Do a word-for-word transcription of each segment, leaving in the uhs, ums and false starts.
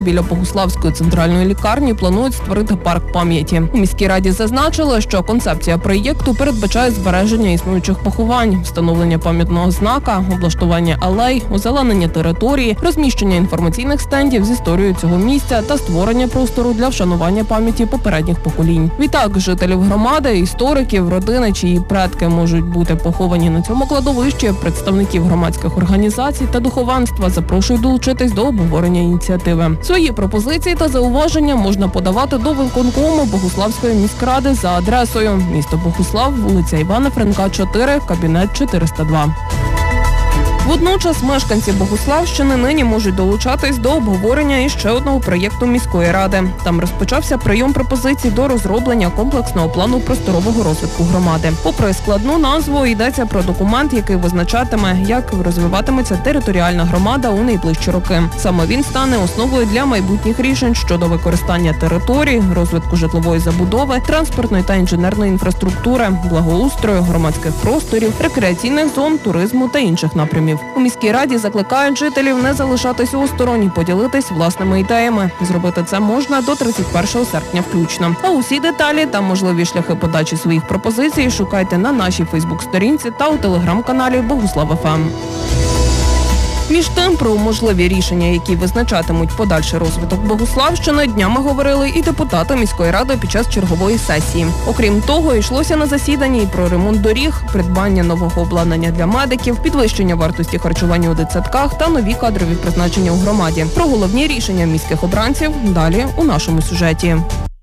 Біля Богуславської центральної лікарні планують створити парк пам'яті. У міській раді зазначили, що концепція проєкту передбачає збереження існуючих поховань, встановлення пам'ятного знака, облаштування алей, озеленення території, розміщення інформаційних стендів з історією цього місця та створення простору для вшанування пам'яті попередніх поколінь. Відтак, жителів громади, істориків, родини, чиї предки можуть бути поховані на цьому кладовищі, представників громадських організацій та духовенства запрошують долучитись до обговорення ініціативи. Свої пропозиції та зауваження можна подавати до виконкому Богуславської міськради за адресою місто Богуслав, вулиця Івана Франка, чотири, кабінет чотириста два. Водночас мешканці Богуславщини нині можуть долучатись до обговорення іще одного проєкту міської ради. Там розпочався прийом пропозицій до розроблення комплексного плану просторового розвитку громади. Попри складну назву, йдеться про документ, який визначатиме, як розвиватиметься територіальна громада у найближчі роки. Саме він стане основою для майбутніх рішень щодо використання територій, розвитку житлової забудови, транспортної та інженерної інфраструктури, благоустрою, громадських просторів, рекреаційних зон, туризму та інших напрямів. У міській раді закликають жителів не залишатись осторонь, поділитись власними ідеями. Зробити це можна до тридцять першого серпня включно. А усі деталі та можливі шляхи подачі своїх пропозицій шукайте на нашій фейсбук-сторінці та у телеграм-каналі Богуслав еф ем. Між тим, про можливі рішення, які визначатимуть подальший розвиток Богуславщини, днями говорили і депутати міської ради під час чергової сесії. Окрім того, йшлося на засіданні і про ремонт доріг, придбання нового обладнання для медиків, підвищення вартості харчування у дитсадках та нові кадрові призначення у громаді. Про головні рішення міських обранців далі у нашому сюжеті.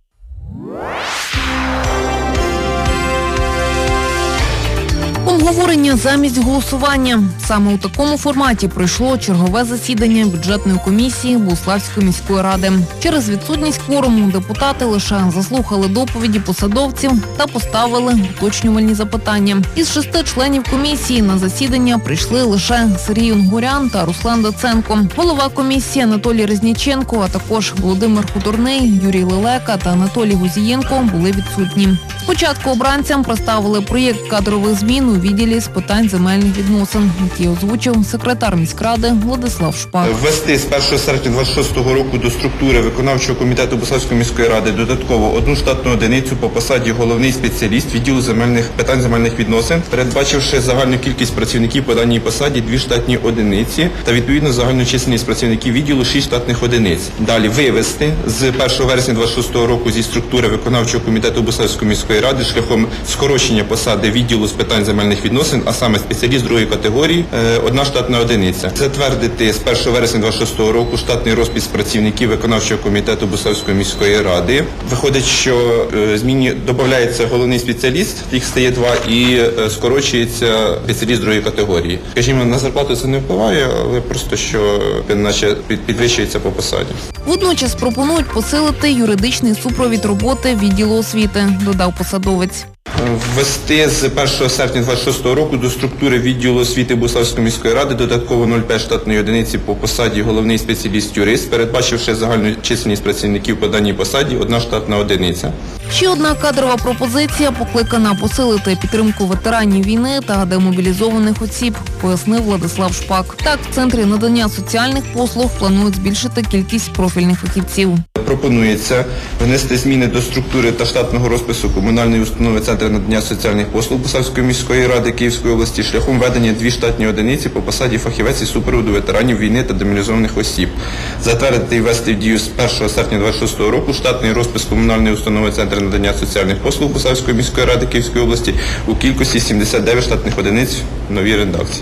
Обговорення замість голосування. Саме у такому форматі пройшло чергове засідання бюджетної комісії Богуславської міської ради. Через відсутність кворуму депутати лише заслухали доповіді посадовців та поставили уточнювальні запитання. Із шести членів комісії на засідання прийшли лише Сергій Унгурян та Руслан Доценко. Голова комісії Анатолій Резніченко, а також Володимир Хуторний, Юрій Лелека та Анатолій Гузієнко були відсутні. Спочатку обранцям представили проєкт кадрових змін у відділі з питань земельних відносин, який озвучив секретар міськради Владислав Шпак. Ввести з першого серпня двадцять шостого року до структури виконавчого комітету Богуславської міської ради додатково одну штатну одиницю по посаді головний спеціаліст відділу земельних питань земельних відносин, передбачивши загальну кількість працівників по даній посаді дві штатні одиниці та відповідно загальну чисельність працівників відділу шість штатних одиниць. Далі вивести з першого вересня двадцять шостого року зі структури виконавчого комітету Богуславської міської ради шляхом скорочення посади відділу з питань земельних відносин, а саме спеціаліст другої категорії, одна штатна одиниця. Затвердити з першого вересня двадцять шостого року штатний розпис працівників виконавчого комітету Богуславської міської ради. Виходить, що зміні додається головний спеціаліст, їх стає два, і скорочується спеціаліст другої категорії. Скажімо, на зарплату це не впливає, але просто, що наче підвищується по посаді. Водночас пропонують посилити юридичний супровід роботи відділу освіти, додав посадовець. Ввести з першого серпня двадцять шостого року до структури відділу освіти Богуславської міської ради додатково нуль цілих п'ять штатної одиниці по посаді головний спеціаліст-юрист, передбачивши загальну чисельність працівників по даній посаді одна штатна одиниця. Ще одна кадрова пропозиція покликана посилити підтримку ветеранів війни та демобілізованих осіб, пояснив Владислав Шпак. Так, в Центрі надання соціальних послуг планують збільшити кількість профільних фахівців. Пропонується внести зміни до структури та штатного розпису комунальної установи Центру надання соціальних послуг Богуславської міської ради Київської області шляхом введення дві штатні одиниці по посаді фахівець із супроводу ветеранів війни та демобілізованих осіб. Затвердити і ввести в дію з першого серпня двадцять шостого року штатний розпис комунальної установи Центру надання соціальних послуг Богуславської міської ради Київської області у кількості сімдесят дев'ять штатних одиниць в новій редакції.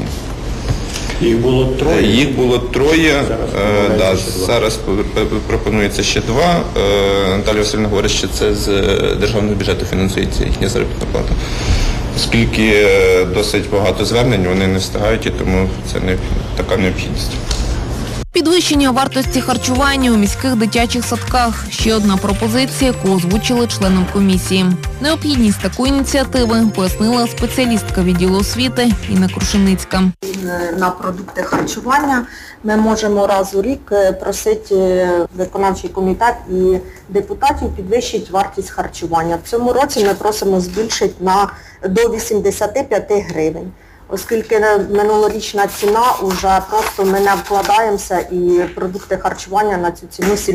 Їх було троє? Їх було троє. Зараз, е, да, зараз пропонується ще два. Е, Наталія Васильівна говорить, що це з державного бюджету фінансується їхня заробітна плата. Оскільки досить багато звернень, вони не встигають, і тому це не така необхідність. Підвищення вартості харчування у міських дитячих садках – ще одна пропозиція, яку озвучили членам комісії. Необхідність такої ініціативи пояснила спеціалістка відділу освіти Інна Крушеницька. На продукти харчування ми можемо раз у рік просити виконавчий комітет і депутатів підвищити вартість харчування. В цьому році ми просимо збільшити на, до вісімдесят п'ять гривень. оскільки минулорічна ціна вже просто ми не вкладаємося і продукти харчування на цю ціну